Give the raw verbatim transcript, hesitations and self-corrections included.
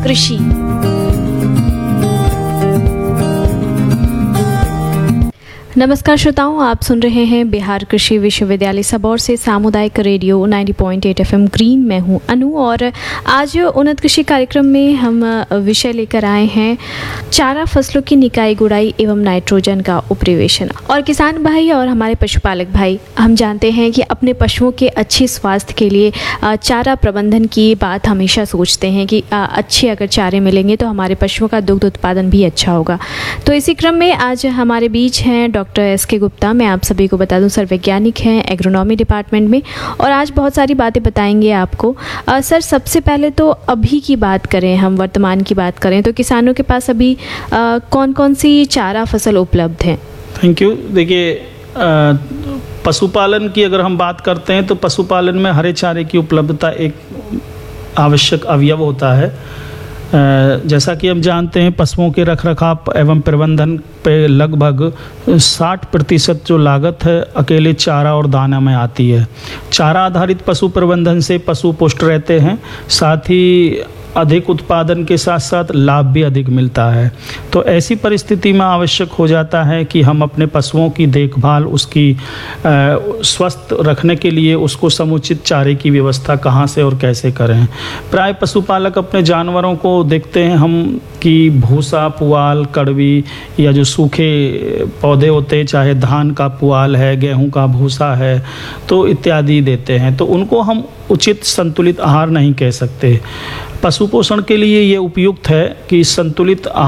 कृषि। नमस्कार श्रोताओं, आप सुन रहे हैं बिहार कृषि विश्वविद्यालय सबौर से सामुदायिक रेडियो नब्बे पॉइंट आठ एफएम ग्रीन। मैं हूं अनु और आज उन्नत कृषि कार्यक्रम में हम विषय लेकर आए हैं चारा फसलों की निकाई गुड़ाई एवं नाइट्रोजन का उपरिवेशन। और किसान भाई और हमारे पशुपालक भाई, हम जानते हैं कि अपने पशुओं के अच्छे स्वास्थ्य के लिए चारा प्रबंधन की बात हमेशा सोचते हैं कि अच्छे अगर चारे मिलेंगे तो हमारे पशुओं का दुग्ध उत्पादन भी अच्छा होगा। तो इसी क्रम में आज हमारे बीच हैं डॉक्टर एस के गुप्ता। मैं आप सभी को बता दूं, सर वैज्ञानिक हैं एग्रोनॉमी डिपार्टमेंट में और आज बहुत सारी बातें बताएंगे आपको। आ, सर सबसे पहले तो अभी की बात करें, हम वर्तमान की बात करें तो किसानों के पास अभी आ, कौन कौन सी चारा फसल उपलब्ध है? Thank you. देखिए, पशुपालन की अगर हम बात करते हैं तो पशुपालन में हरे चारे की उपलब्धता एक आवश्यक अवयव होता है। जैसा कि हम जानते हैं, पशुओं के रखरखाव एवं प्रबंधन पे लगभग साठ प्रतिशत जो लागत है अकेले चारा और दाना में आती है। चारा आधारित पशु प्रबंधन से पशु पुष्ट रहते हैं, साथ ही अधिक उत्पादन के साथ साथ लाभ भी अधिक मिलता है। तो ऐसी परिस्थिति में आवश्यक हो जाता है कि हम अपने पशुओं की देखभाल, उसकी स्वस्थ रखने के लिए उसको समुचित चारे की व्यवस्था कहाँ से और कैसे करें। प्राय पशुपालक अपने जानवरों को देखते हैं हम कि भूसा, पुआल, कड़वी या जो सूखे पौधे होते हैं, चाहे धान का पुआल है, गेहूं का भूसा है, तो इत्यादि देते हैं। तो उनको हम उचित संतुलित आहार नहीं कह सकते। पशु पोषण के लिए ये उपयुक्त है कि संतुलित